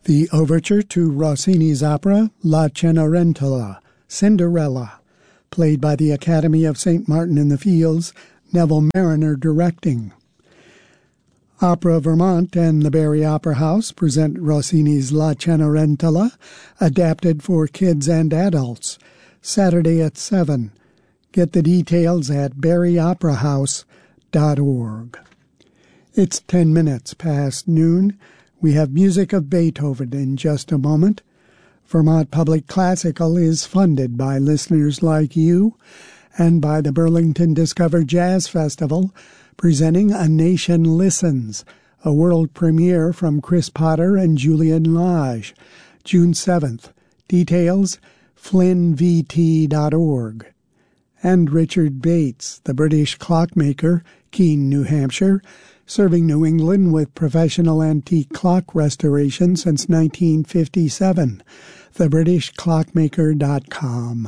The overture to Rossini's opera La Cenerentola, Cinderella, played by the Academy of St. Martin-in-the-Fields, Neville Marriner directing. Opera Vermont and the Barrie Opera House present Rossini's La Cenerentola, adapted for kids and adults, Saturday at 7. Get the details at barrieoperahouse.org. It's 10 minutes past noon. We have music of Beethoven in just a moment. Vermont Public Classical is funded by listeners like you and by the Burlington Discover Jazz Festival, presenting A Nation Listens, a world premiere from Chris Potter and Julian Lage, June 7th. Details, flynnvt.org. And Richard Bates, the British clockmaker, Keene, New Hampshire, serving New England with professional antique clock restoration since 1957. TheBritishClockmaker.com.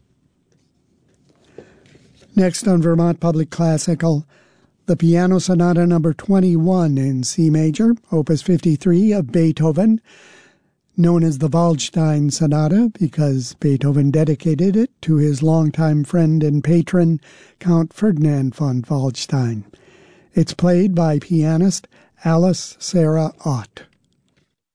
Next on Vermont Public Classical, the Piano Sonata No. 21 in C major, Opus 53 of Beethoven, known as the Waldstein Sonata because Beethoven dedicated it to his longtime friend and patron, Count Ferdinand von Waldstein. It's played by pianist Alice Sarah Ott.